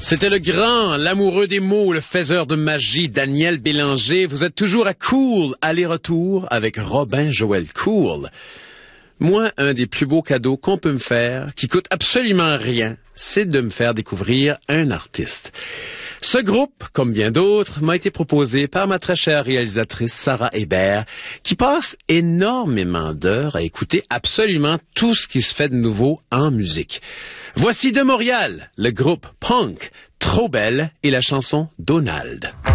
C'était le grand, l'amoureux des mots, le faiseur de magie, Daniel Bélanger. Vous êtes toujours à Cool, aller-retour avec Robin Joël Cool. Moi, un des plus beaux cadeaux qu'on peut me faire, qui coûte absolument rien, c'est de me faire découvrir un artiste. Ce groupe, comme bien d'autres, m'a été proposé par ma très chère réalisatrice Sarah Hébert, qui passe énormément d'heures à écouter absolument tout ce qui se fait de nouveau en musique. Voici de Montréal, le groupe Punk, Trop Belle et la chanson Donald.